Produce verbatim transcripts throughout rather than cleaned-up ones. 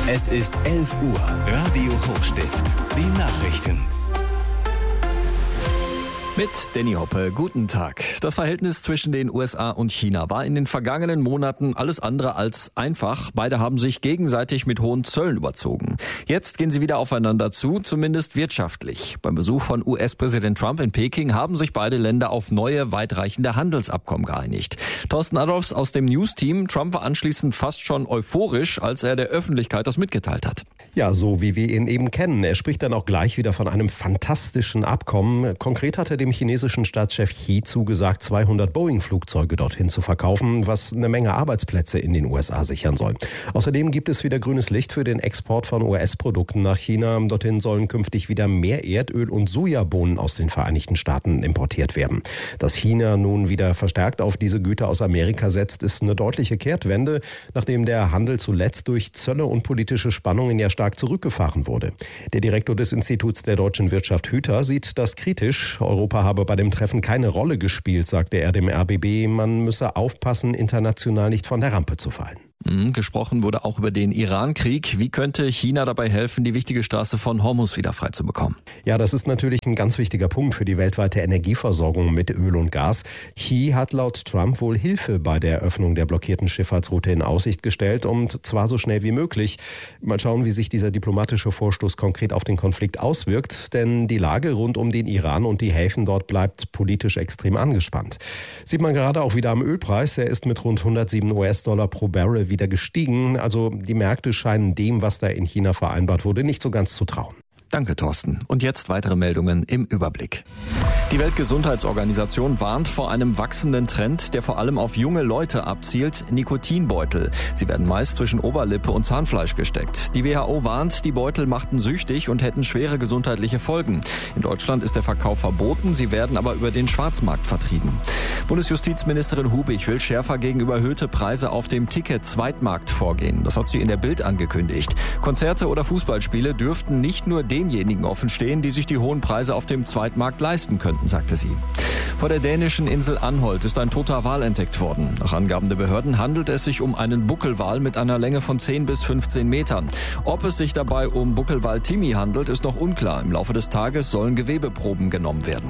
Es ist elf Uhr. Radio Hochstift. Die Nachrichten. Mit Danny Hoppe, guten Tag. Das Verhältnis zwischen den U S A und China war in den vergangenen Monaten alles andere als einfach. Beide haben sich gegenseitig mit hohen Zöllen überzogen. Jetzt gehen sie wieder aufeinander zu, zumindest wirtschaftlich. Beim Besuch von U S-Präsident Trump in Peking haben sich beide Länder auf neue, weitreichende Handelsabkommen geeinigt. Thorsten Adolfs aus dem News-Team. Trump war anschließend fast schon euphorisch, als er der Öffentlichkeit das mitgeteilt hat. Ja, so wie wir ihn eben kennen. Er spricht dann auch gleich wieder von einem fantastischen Abkommen. Konkret hat er dem chinesischen Staatschef Xi zugesagt, zweihundert Boeing-Flugzeuge dorthin zu verkaufen, was eine Menge Arbeitsplätze in den U S A sichern soll. Außerdem gibt es wieder grünes Licht für den Export von U S-Produkten nach China. Dorthin sollen künftig wieder mehr Erdöl und Sojabohnen aus den Vereinigten Staaten importiert werden. Dass China nun wieder verstärkt auf diese Güter aus Amerika setzt, ist eine deutliche Kehrtwende, nachdem der Handel zuletzt durch Zölle und politische Spannungen ja stark zurückgefahren wurde. Der Direktor des Instituts der deutschen Wirtschaft Hüter sieht das kritisch. Europa habe bei dem Treffen keine Rolle gespielt, sagte er dem R B B. Man müsse aufpassen, international nicht von der Rampe zu fallen. Gesprochen wurde auch über den Iran-Krieg. Wie könnte China dabei helfen, die wichtige Straße von Hormuz wieder frei zu bekommen? Ja, das ist natürlich ein ganz wichtiger Punkt für die weltweite Energieversorgung mit Öl und Gas. Xi hat laut Trump wohl Hilfe bei der Öffnung der blockierten Schifffahrtsroute in Aussicht gestellt, und zwar so schnell wie möglich. Mal schauen, wie sich dieser diplomatische Vorstoß konkret auf den Konflikt auswirkt, denn die Lage rund um den Iran und die Häfen dort bleibt politisch extrem angespannt. Sieht man gerade auch wieder am Ölpreis. Er ist mit rund hundertsieben US-Dollar pro Barrel wieder gestiegen. Also die Märkte scheinen dem, was da in China vereinbart wurde, nicht so ganz zu trauen. Danke, Thorsten. Und jetzt weitere Meldungen im Überblick. Die Weltgesundheitsorganisation warnt vor einem wachsenden Trend, der vor allem auf junge Leute abzielt: Nikotinbeutel. Sie werden meist zwischen Oberlippe und Zahnfleisch gesteckt. Die W H O warnt, die Beutel machten süchtig und hätten schwere gesundheitliche Folgen. In Deutschland ist der Verkauf verboten, sie werden aber über den Schwarzmarkt vertrieben. Bundesjustizministerin Hubig will schärfer gegen überhöhte Preise auf dem Ticket-Zweitmarkt vorgehen. Das hat sie in der Bild angekündigt. Konzerte oder Fußballspiele dürften nicht nur denjenigen offenstehen, die sich die hohen Preise auf dem Zweitmarkt leisten könnten, sagte sie. Vor der dänischen Insel Anholt ist ein toter Wal entdeckt worden. Nach Angaben der Behörden handelt es sich um einen Buckelwal mit einer Länge von zehn bis fünfzehn Metern. Ob es sich dabei um Buckelwal Timmy handelt, ist noch unklar. Im Laufe des Tages sollen Gewebeproben genommen werden.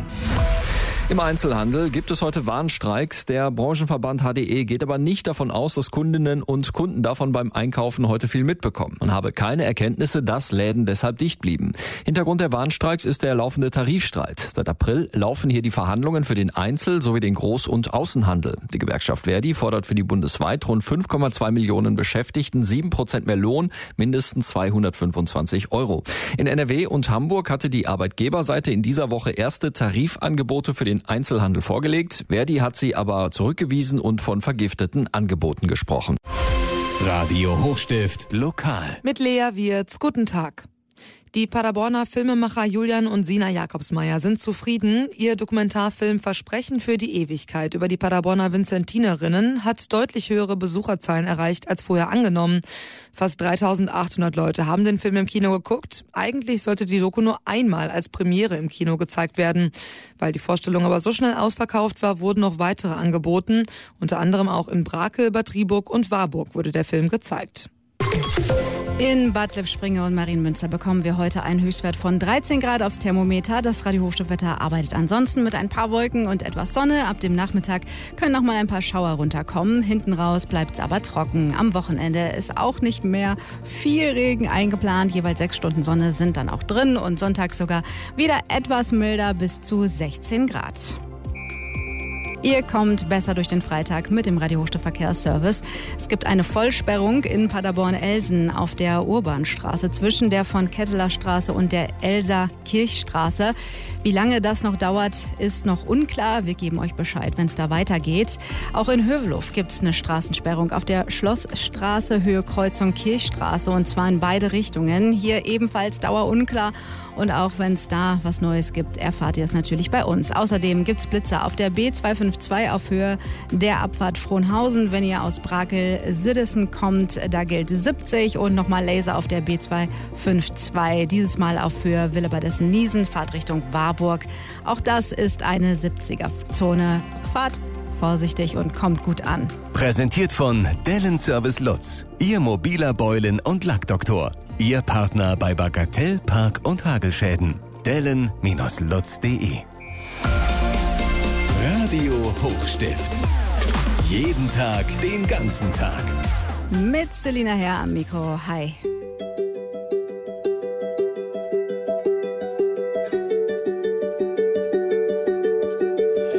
Im Einzelhandel gibt es heute Warnstreiks. Der Branchenverband H D E geht aber nicht davon aus, dass Kundinnen und Kunden davon beim Einkaufen heute viel mitbekommen. Man habe keine Erkenntnisse, dass Läden deshalb dicht blieben. Hintergrund der Warnstreiks ist der laufende Tarifstreit. Seit April laufen hier die Verhandlungen für den Einzel- sowie den Groß- und Außenhandel. Die Gewerkschaft Verdi fordert für die bundesweit rund fünf Komma zwei Millionen Beschäftigten sieben Prozent mehr Lohn, mindestens zweihundertfünfundzwanzig Euro. In N R W und Hamburg hatte die Arbeitgeberseite in dieser Woche erste Tarifangebote für den Einzelhandel vorgelegt. Verdi hat sie aber zurückgewiesen und von vergifteten Angeboten gesprochen. Radio Hochstift lokal. Mit Lea Wirz, guten Tag. Die Paderborner Filmemacher Julian und Sina Jakobsmeyer sind zufrieden. Ihr Dokumentarfilm Versprechen für die Ewigkeit über die Paderborner Vinzentinerinnen hat deutlich höhere Besucherzahlen erreicht als vorher angenommen. Fast dreitausendachthundert Leute haben den Film im Kino geguckt. Eigentlich sollte die Doku nur einmal als Premiere im Kino gezeigt werden. Weil die Vorstellung aber so schnell ausverkauft war, wurden noch weitere angeboten. Unter anderem auch in Brakel, Bad Driburg und Warburg wurde der Film gezeigt. In Bad Lippspringe und Marienmünster bekommen wir heute einen Höchstwert von dreizehn Grad aufs Thermometer. Das Radio Hochstiftwetter arbeitet ansonsten mit ein paar Wolken und etwas Sonne. Ab dem Nachmittag können noch mal ein paar Schauer runterkommen. Hinten raus bleibt es aber trocken. Am Wochenende ist auch nicht mehr viel Regen eingeplant. Jeweils sechs Stunden Sonne sind dann auch drin und Sonntag sogar wieder etwas milder bis zu sechzehn Grad. Ihr kommt besser durch den Freitag mit dem Radio Hochstift Verkehrsservice. Es gibt eine Vollsperrung in Paderborn-Elsen auf der Urbanstraße zwischen der von Ketteler Straße und der Elser Kirchstraße. Wie lange das noch dauert, ist noch unklar. Wir geben euch Bescheid, wenn es da weitergeht. Auch in Hövelhof gibt es eine Straßensperrung auf der Schlossstraße Höhe Kreuzung Kirchstraße, und zwar in beide Richtungen. Hier ebenfalls dauerunklar, und auch wenn es da was Neues gibt, erfahrt ihr es natürlich bei uns. Außerdem gibt es Blitzer auf der B zweihundertfünfundfünfzig auf Höhe der Abfahrt Frohnhausen. Wenn ihr aus Brakel-Siddesen kommt, da gilt siebzig, und nochmal Laser auf der B zweihundertfünfundfünfzig, dieses Mal auf Höhe Willebadessen-Niesen, Fahrtrichtung Warburg. Auch das ist eine siebziger-Zone. Fahrt vorsichtig und kommt gut an. Präsentiert von Dellen Service Lutz, Ihr mobiler Beulen- und Lackdoktor. Ihr Partner bei Bagatell, Park- und Hagelschäden. Dellen Lutz punkt de. Radio Hochstift. Jeden Tag, den ganzen Tag. Mit Selina Herr am Mikro. Hi.